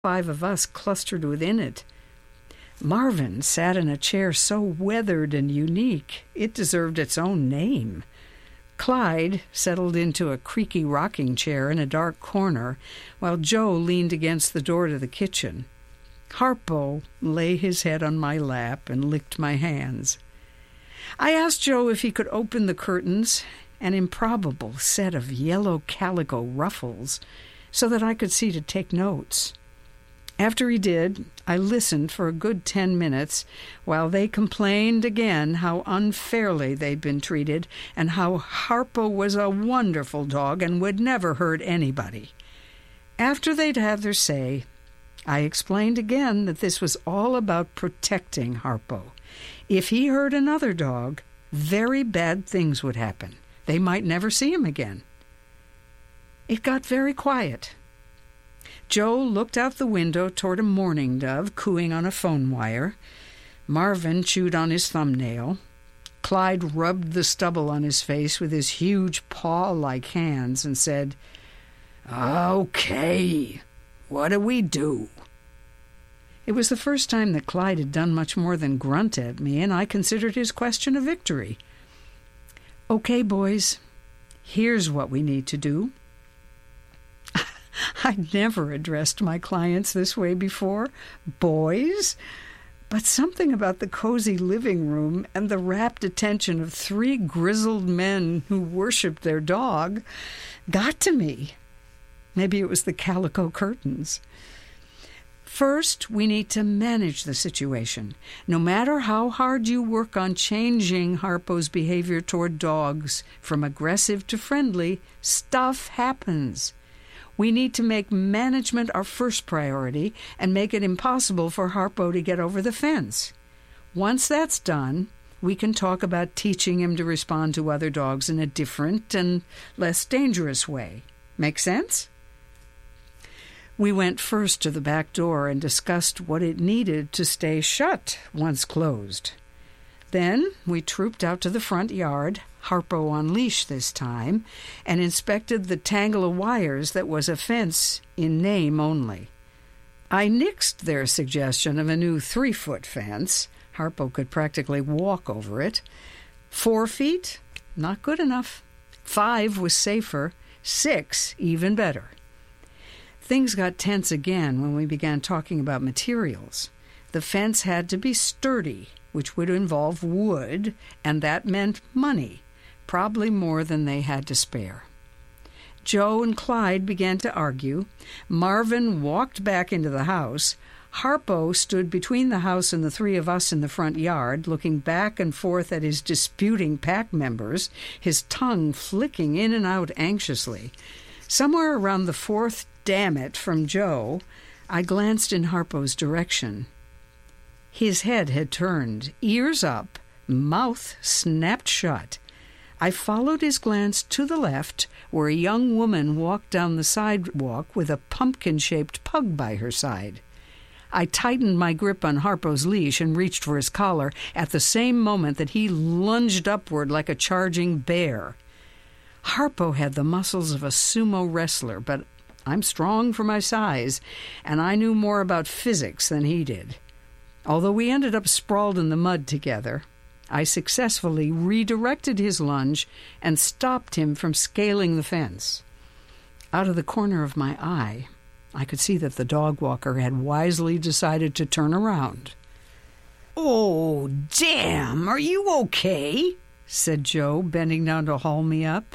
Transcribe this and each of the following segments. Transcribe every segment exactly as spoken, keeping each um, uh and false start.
five of us clustered within it. Marvin sat in a chair so weathered and unique, it deserved its own name. Clyde settled into a creaky rocking chair in a dark corner, while Joe leaned against the door to the kitchen. Harpo lay his head on my lap and licked my hands. I asked Joe if he could open the curtains, an improbable set of yellow calico ruffles, so that I could see to take notes. After he did, I listened for a good ten minutes while they complained again how unfairly they'd been treated and how Harpo was a wonderful dog and would never hurt anybody. After they'd had their say, I explained again that this was all about protecting Harpo. If he hurt another dog, very bad things would happen. They might never see him again. It got very quiet. Joe looked out the window toward a mourning dove cooing on a phone wire. Marvin chewed on his thumbnail. Clyde rubbed the stubble on his face with his huge paw-like hands and said, "Okay, what do we do?" It was the first time that Clyde had done much more than grunt at me, and I considered his question a victory. "Okay, boys, here's what we need to do." I'd never addressed my clients this way before. Boys? But something about the cozy living room and the rapt attention of three grizzled men who worshipped their dog got to me. Maybe it was the calico curtains. First, we need to manage the situation. No matter how hard you work on changing Harpo's behavior toward dogs from aggressive to friendly, stuff happens. We need to make management our first priority and make it impossible for Harpo to get over the fence. Once that's done, we can talk about teaching him to respond to other dogs in a different and less dangerous way. Make sense? We went first to the back door and discussed what it needed to stay shut once closed. Then we trooped out to the front yard, Harpo on leash this time, and inspected the tangle of wires that was a fence in name only. I nixed their suggestion of a new three-foot fence. Harpo could practically walk over it. Four feet? Not good enough. Five was safer. Six, even better. Things got tense again when we began talking about materials. The fence had to be sturdy, which would involve wood, and that meant money, probably more than they had to spare. Joe and Clyde began to argue. Marvin walked back into the house. Harpo stood between the house and the three of us in the front yard, looking back and forth at his disputing pack members, his tongue flicking in and out anxiously. Somewhere around the fourth "damn it" from Joe, I glanced in Harpo's direction. His head had turned, ears up, mouth snapped shut. I followed his glance to the left, where a young woman walked down the sidewalk with a pumpkin-shaped pug by her side. I tightened my grip on Harpo's leash and reached for his collar at the same moment that he lunged upward like a charging bear. Harpo had the muscles of a sumo wrestler, but I'm strong for my size, and I knew more about physics than he did. Although we ended up sprawled in the mud together, I successfully redirected his lunge and stopped him from scaling the fence. Out of the corner of my eye, I could see that the dog walker had wisely decided to turn around. "Oh, damn, are you okay?" said Joe, bending down to haul me up.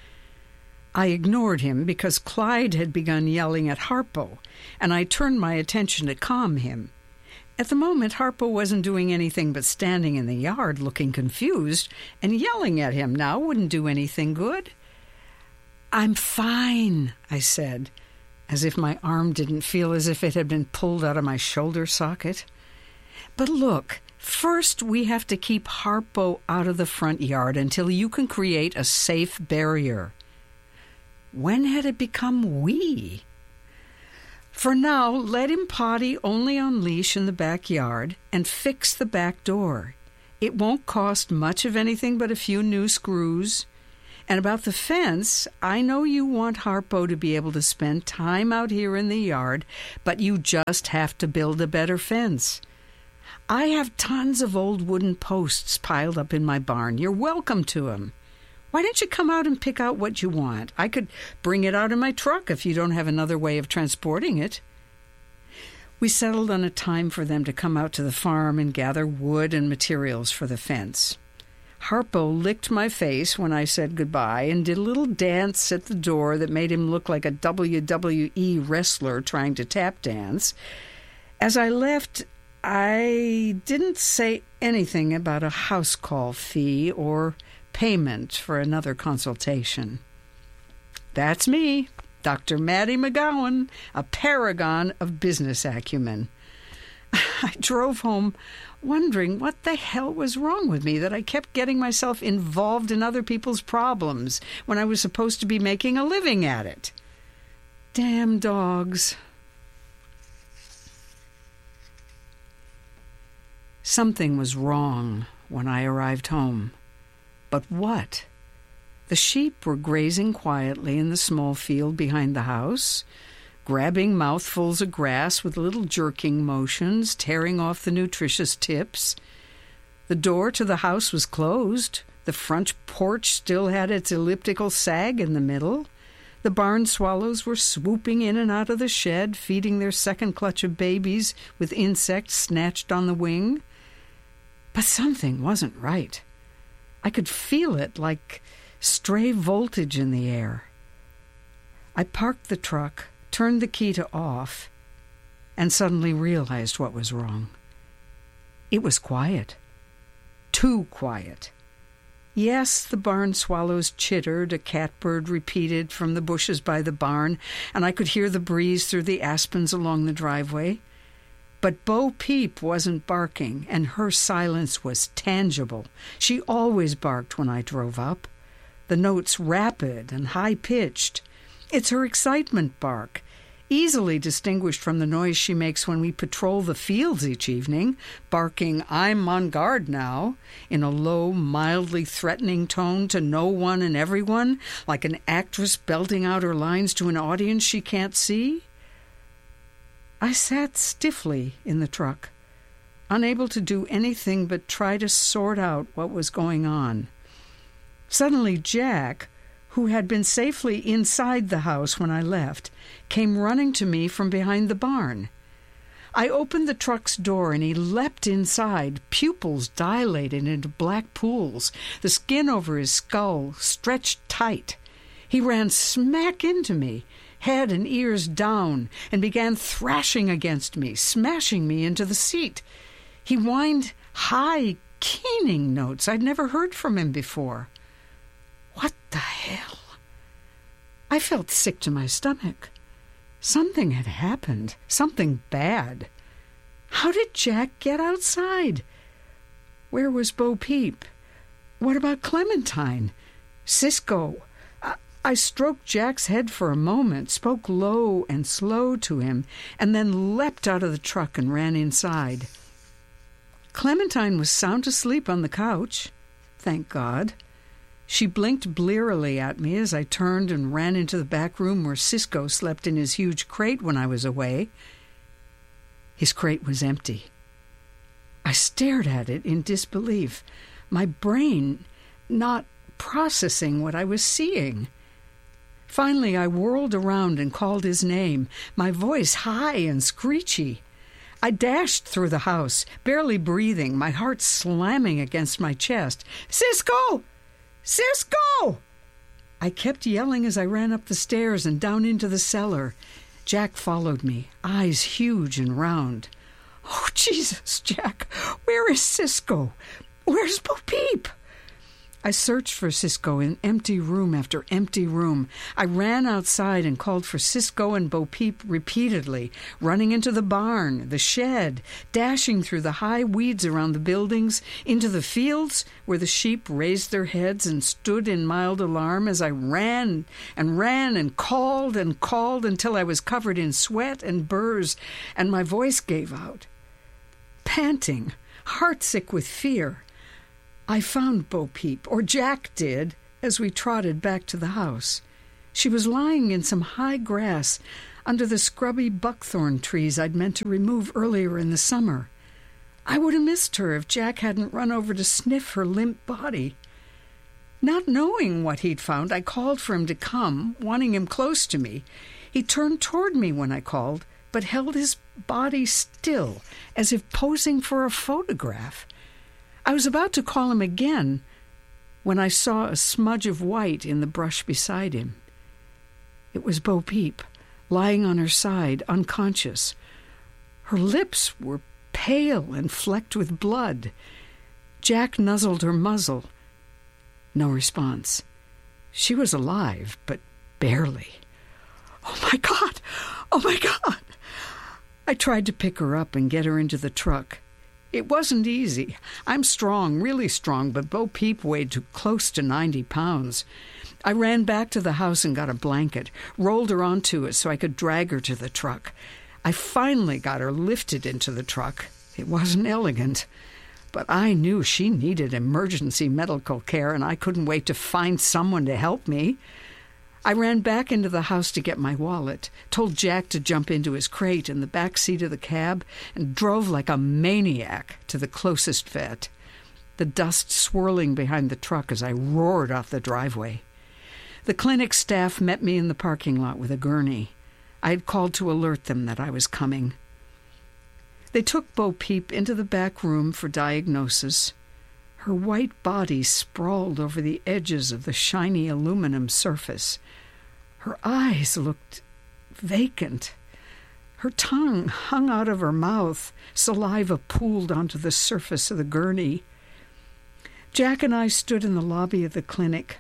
I ignored him because Clyde had begun yelling at Harpo, and I turned my attention to calm him. At the moment, Harpo wasn't doing anything but standing in the yard looking confused, and yelling at him now wouldn't do anything good. "I'm fine," I said, as if my arm didn't feel as if it had been pulled out of my shoulder socket. "But look, first we have to keep Harpo out of the front yard until you can create a safe barrier." When had it become we? "For now, let him potty only on leash in the backyard and fix the back door. It won't cost much of anything but a few new screws. And about the fence, I know you want Harpo to be able to spend time out here in the yard, but you just have to build a better fence. I have tons of old wooden posts piled up in my barn. You're welcome to them. Why don't you come out and pick out what you want? I could bring it out in my truck if you don't have another way of transporting it. We settled on a time for them to come out to the farm and gather wood and materials for the fence. Harpo licked my face when I said goodbye and did a little dance at the door that made him look like a W W E wrestler trying to tap dance. As I left, I didn't say anything about a house call fee or payment for another consultation. That's me, Doctor Maddie McGowan, a paragon of business acumen. I drove home wondering what the hell was wrong with me that I kept getting myself involved in other people's problems when I was supposed to be making a living at it. Damn dogs. Something was wrong when I arrived home. But what? The sheep were grazing quietly in the small field behind the house, grabbing mouthfuls of grass with little jerking motions, tearing off the nutritious tips. The door to the house was closed. The front porch still had its elliptical sag in the middle. The barn swallows were swooping in and out of the shed, feeding their second clutch of babies with insects snatched on the wing. But something wasn't right. I could feel it like stray voltage in the air. I parked the truck, turned the key to off, and suddenly realized what was wrong. It was quiet. Too quiet. Yes, the barn swallows chittered, a catbird repeated from the bushes by the barn, and I could hear the breeze through the aspens along the driveway. But Bo Peep wasn't barking, and her silence was tangible. She always barked when I drove up. The notes rapid and high-pitched. It's her excitement bark, easily distinguished from the noise she makes when we patrol the fields each evening, barking, "I'm on guard now," in a low, mildly threatening tone to no one and everyone, like an actress belting out her lines to an audience she can't see. I sat stiffly in the truck, unable to do anything but try to sort out what was going on. Suddenly Jack, who had been safely inside the house when I left, came running to me from behind the barn. I opened the truck's door and he leapt inside, pupils dilated into black pools, the skin over his skull stretched tight. He ran smack into me, head and ears down, and began thrashing against me, smashing me into the seat. He whined high, keening notes I'd never heard from him before. What the hell? I felt sick to my stomach. Something had happened, something bad. How did Jack get outside? Where was Bo Peep? What about Clementine? Cisco? I, I stroked Jack's head for a moment, spoke low and slow to him, and then leapt out of the truck and ran inside. Clementine was sound asleep on the couch, thank God. She blinked blearily at me as I turned and ran into the back room where Cisco slept in his huge crate when I was away. His crate was empty. I stared at it in disbelief, my brain not processing what I was seeing. Finally, I whirled around and called his name, my voice high and screechy. I dashed through the house, barely breathing, my heart slamming against my chest. "Cisco! Cisco!" I kept yelling as I ran up the stairs and down into the cellar. Jack followed me, eyes huge and round. "Oh, Jesus, Jack, where is Cisco? Where's Bo Peep?" I searched for Cisco in empty room after empty room. I ran outside and called for Cisco and Bo Peep repeatedly, running into the barn, the shed, dashing through the high weeds around the buildings, into the fields where the sheep raised their heads and stood in mild alarm as I ran and ran and called and called until I was covered in sweat and burrs and my voice gave out. Panting, heartsick with fear, I found Bo Peep, or Jack did, as we trotted back to the house. She was lying in some high grass under the scrubby buckthorn trees I'd meant to remove earlier in the summer. I would have missed her if Jack hadn't run over to sniff her limp body. Not knowing what he'd found, I called for him to come, wanting him close to me. He turned toward me when I called, but held his body still, as if posing for a photograph. I was about to call him again when I saw a smudge of white in the brush beside him. It was Bo Peep, lying on her side, unconscious. Her lips were pale and flecked with blood. Jack nuzzled her muzzle. No response. She was alive, but barely. Oh, my God! Oh, my God! I tried to pick her up and get her into the truck. It wasn't easy. I'm strong, really strong, but Bo Peep weighed to close to ninety pounds. I ran back to the house and got a blanket, rolled her onto it so I could drag her to the truck. I finally got her lifted into the truck. It wasn't elegant, but I knew she needed emergency medical care, and I couldn't wait to find someone to help me. I ran back into the house to get my wallet, told Jack to jump into his crate in the back seat of the cab, and drove like a maniac to the closest vet, the dust swirling behind the truck as I roared off the driveway. The clinic staff met me in the parking lot with a gurney. I had called to alert them that I was coming. They took Bo Peep into the back room for diagnosis. Her white body sprawled over the edges of the shiny aluminum surface. Her eyes looked vacant. Her tongue hung out of her mouth. Saliva pooled onto the surface of the gurney. Jack and I stood in the lobby of the clinic.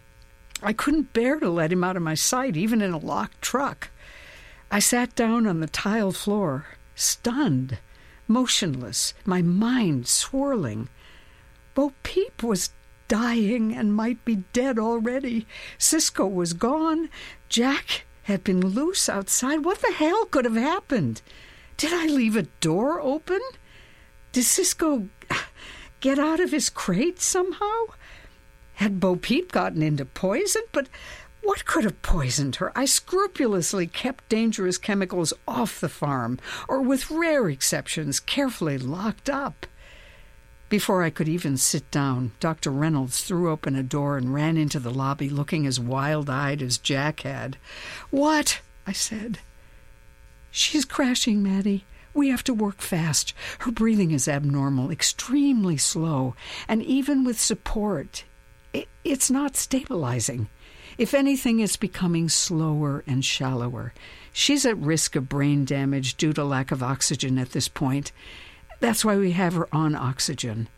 I couldn't bear to let him out of my sight, even in a locked truck. I sat down on the tile floor, stunned, motionless, my mind swirling. Bo Peep was dying and might be dead already. Cisco was gone. Jack had been loose outside. What the hell could have happened? Did I leave a door open? Did Cisco get out of his crate somehow? Had Bo Peep gotten into poison? But what could have poisoned her? I scrupulously kept dangerous chemicals off the farm, or with rare exceptions, carefully locked up. Before I could even sit down, Doctor Reynolds threw open a door and ran into the lobby, looking as wild-eyed as Jack had. "What?" I said. "She's crashing, Maddie. We have to work fast. Her breathing is abnormal, extremely slow, and even with support, it, it's not stabilizing. If anything, it's becoming slower and shallower. She's at risk of brain damage due to lack of oxygen at this point. That's why we have her on oxygen.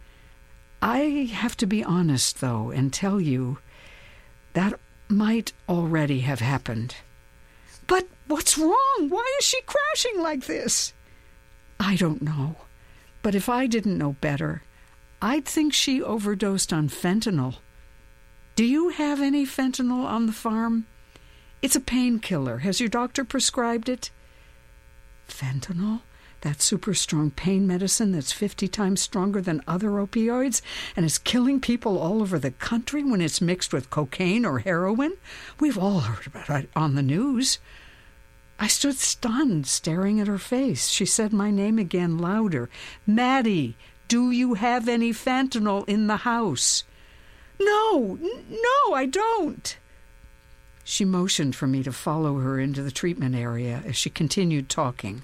I have to be honest, though, and tell you that might already have happened." "But what's wrong? Why is she crashing like this?" "I don't know. But if I didn't know better, I'd think she overdosed on fentanyl. Do you have any fentanyl on the farm? It's a painkiller. Has your doctor prescribed it?" "Fentanyl? That super-strong pain medicine that's fifty times stronger than other opioids and is killing people all over the country when it's mixed with cocaine or heroin? We've all heard about it on the news." I stood stunned, staring at her face. She said my name again, louder. "Maddie, do you have any fentanyl in the house?" "No, n- no, I don't." She motioned for me to follow her into the treatment area as she continued talking.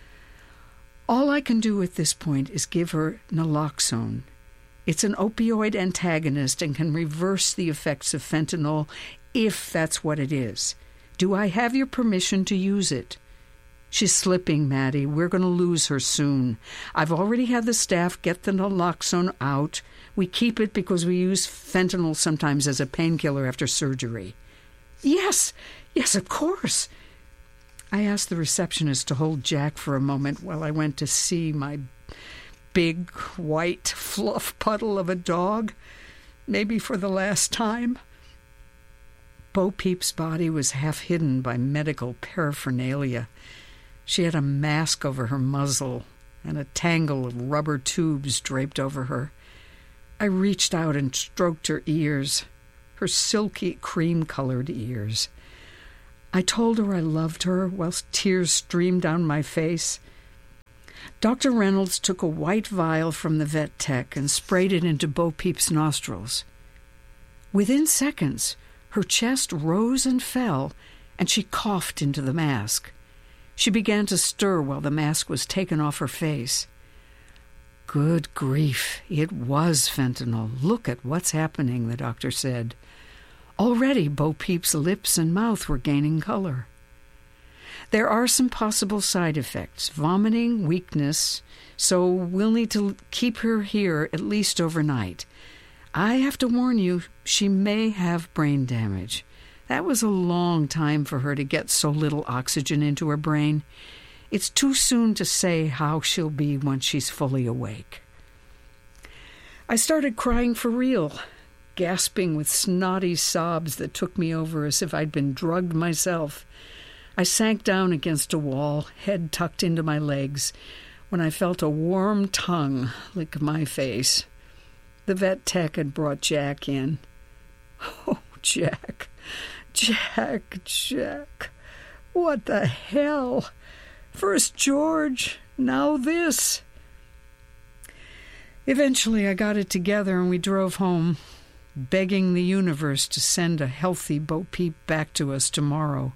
"All I can do at this point is give her naloxone. It's an opioid antagonist and can reverse the effects of fentanyl if that's what it is. Do I have your permission to use it?" "She's slipping, Maddie. We're going to lose her soon. I've already had the staff get the naloxone out. We keep it because we use fentanyl sometimes as a painkiller after surgery." "Yes, yes, of course." I asked the receptionist to hold Jack for a moment while I went to see my big, white fluff puddle of a dog, maybe for the last time. Bo Peep's body was half hidden by medical paraphernalia. She had a mask over her muzzle and a tangle of rubber tubes draped over her. I reached out and stroked her ears. Her her silky cream-colored ears. I told her I loved her whilst tears streamed down my face. Doctor Reynolds took a white vial from the vet tech and sprayed it into Bo Peep's nostrils. Within seconds, her chest rose and fell, and she coughed into the mask. She began to stir while the mask was taken off her face. Good grief, it was fentanyl. Look at what's happening, the doctor said. Already Bo Peep's lips and mouth were gaining color. There are some possible side effects, vomiting, weakness, so we'll need to keep her here at least overnight. I have to warn you, she may have brain damage. That was a long time for her to get so little oxygen into her brain. It's too soon to say how she'll be once she's fully awake. I started crying for real, gasping with snotty sobs that took me over as if I'd been drugged myself. I sank down against a wall, head tucked into my legs, when I felt a warm tongue lick my face. The vet tech had brought Jack in. Oh, Jack, Jack, Jack, what the hell? First George, now this. Eventually I got it together and we drove home, begging the universe to send a healthy Bo Peep back to us tomorrow.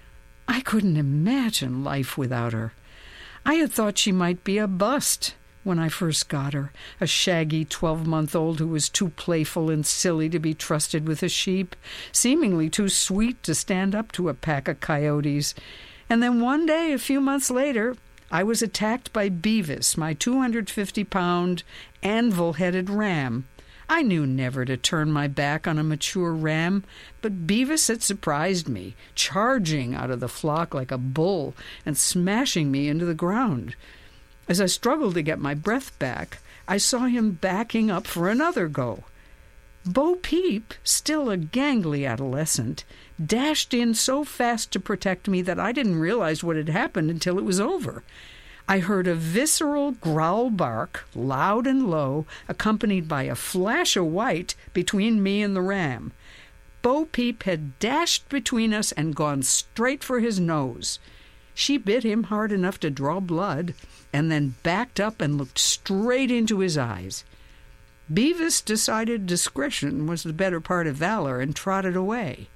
I couldn't imagine life without her. I had thought she might be a bust when I first got her, a shaggy twelve-month-old who was too playful and silly to be trusted with a sheep, seemingly too sweet to stand up to a pack of coyotes. And then one day, a few months later, I was attacked by Beavis, my two hundred fifty pound, anvil-headed ram. I knew never to turn my back on a mature ram, but Beavis had surprised me, charging out of the flock like a bull and smashing me into the ground. As I struggled to get my breath back, I saw him backing up for another go. Bo Peep, still a gangly adolescent, dashed in so fast to protect me that I didn't realize what had happened until it was over. I heard a visceral growl bark, loud and low, accompanied by a flash of white between me and the ram. Bo Peep had dashed between us and gone straight for his nose. She bit him hard enough to draw blood, and then backed up and looked straight into his eyes. Beavis decided discretion was the better part of valor and trotted away.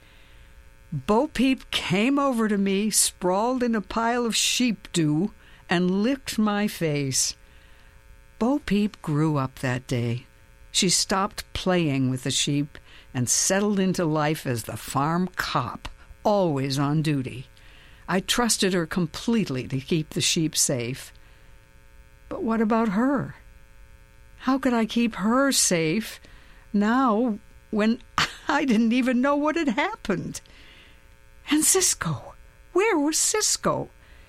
Bo Peep came over to me, sprawled in a pile of sheep dew, and licked my face. Bo Peep grew up that day. She stopped playing with the sheep and settled into life as the farm cop, always on duty. I trusted her completely to keep the sheep safe. But what about her? How could I keep her safe now when I didn't even know what had happened? And Cisco, where was Cisco?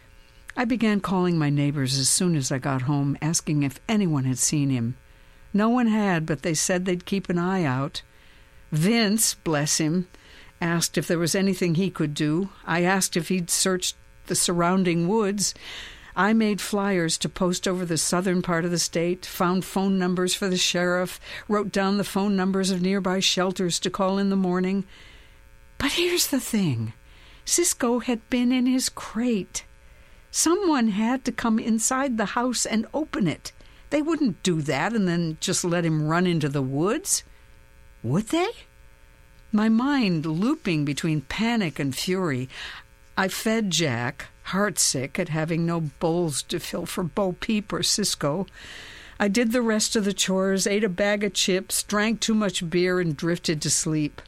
I began calling my neighbors as soon as I got home, asking if anyone had seen him. No one had, but they said they'd keep an eye out. Vince, bless him, asked if there was anything he could do. I asked if he'd searched the surrounding woods. I made flyers to post over the southern part of the state, found phone numbers for the sheriff, wrote down the phone numbers of nearby shelters to call in the morning. But here's the thing. Cisco had been in his crate. Someone had to come inside the house and open it. They wouldn't do that and then just let him run into the woods. Would they? My mind looping between panic and fury, I fed Jack, heartsick at having no bowls to fill for Bo Peep or Cisco. I did the rest of the chores, ate a bag of chips, drank too much beer, and drifted to sleep.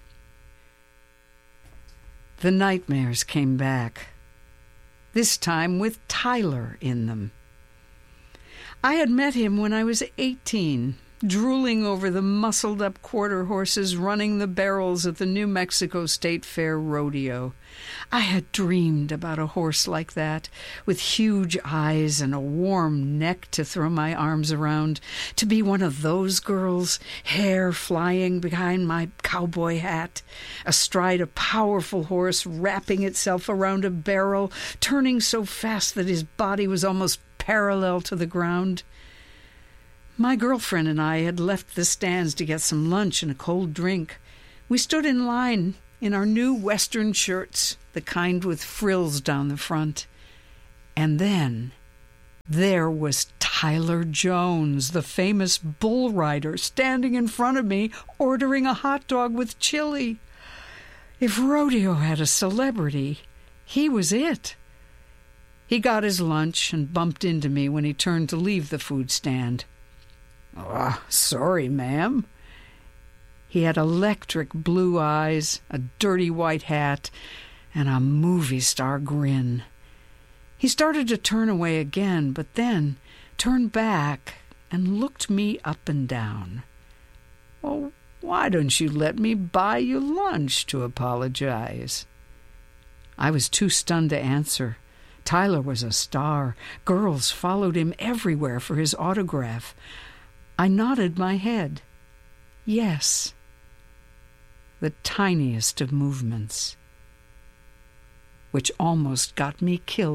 The nightmares came back, this time with Tyler in them. I had met him when I was eighteen, drooling over the muscled-up quarter horses running the barrels at the New Mexico State Fair rodeo. I had dreamed about a horse like that, with huge eyes and a warm neck to throw my arms around, to be one of those girls, hair flying behind my cowboy hat, astride a powerful horse wrapping itself around a barrel, turning so fast that his body was almost parallel to the ground. My girlfriend and I had left the stands to get some lunch and a cold drink. We stood in line in our new Western shirts, the kind with frills down the front. And then there was Tyler Jones, the famous bull rider, standing in front of me, ordering a hot dog with chili. If rodeo had a celebrity, he was it. He got his lunch and bumped into me when he turned to leave the food stand. "Oh, sorry, ma'am." He had electric blue eyes, a dirty white hat, and a movie star grin. He started to turn away again, but then turned back and looked me up and down. "Oh, why don't you let me buy you lunch?" to apologize. I was too stunned to answer. Tyler was a star. Girls followed him everywhere for his autograph. I nodded my head. Yes. The tiniest of movements, which almost got me killed.